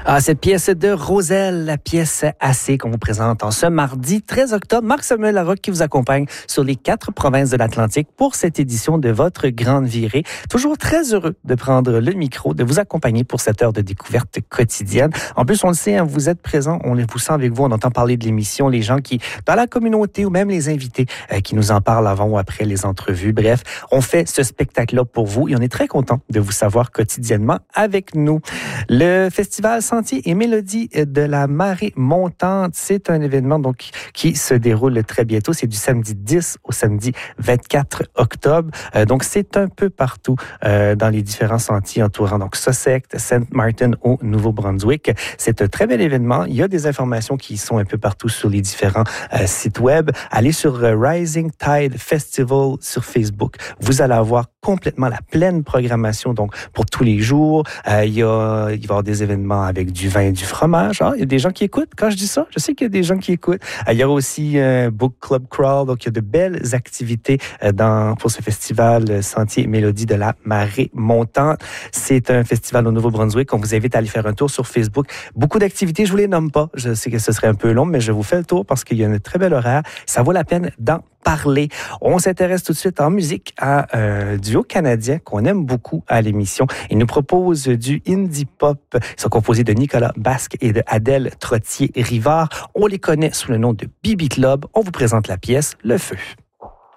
Ah, cette pièce de Roselle, la pièce AC qu'on vous présente en ce mardi 13 octobre. Marc-Samuel Larocque qui vous accompagne sur les 4 provinces de l'Atlantique pour cette édition de votre Grande Virée. Toujours très heureux de prendre le micro, de vous accompagner pour cette heure de découverte quotidienne. En plus, on le sait, hein, vous êtes présents, on vous sent avec vous, on entend parler de l'émission, les gens qui, dans la communauté ou même les invités qui nous en parlent avant ou après les entrevues. Bref, on fait ce spectacle-là pour vous et on est très content de vous savoir quotidiennement avec nous. Le Festival Sentiers et Mélodies de la Marée Montante, c'est un événement donc qui se déroule très bientôt. C'est du samedi 10 au samedi 24 octobre. Donc, c'est un peu partout dans les différents sentiers entourant donc Sussex, Saint Martin au Nouveau-Brunswick. C'est un très bel événement. Il y a des informations qui sont un peu partout sur les différents sites web. Allez sur Rising Tide Festival sur Facebook. Vous allez avoir complètement la pleine programmation donc pour tous les jours. Il va y avoir des événements avec du vin et du fromage. Ah, il y a des gens qui écoutent quand je dis ça. Je sais qu'il y a des gens qui écoutent. Il y aura aussi un Book Club Crawl. Donc, il y a de belles activités pour ce festival Sentiers et Mélodies de la Marée Montante. C'est un festival au Nouveau-Brunswick. On vous invite à aller faire un tour sur Facebook. Beaucoup d'activités, je vous les nomme pas. Je sais que ce serait un peu long, mais je vous fais le tour parce qu'il y a un très bel horaire. Ça vaut la peine d'en parler. On s'intéresse tout de suite en musique à un duo canadien qu'on aime beaucoup à l'émission. Il nous propose du indie pop. Ils sont composés de Nicolas Basque et de Adèle Trottier-Rivard. On les connaît sous le nom de Bibi Club. On vous présente la pièce Le Feu.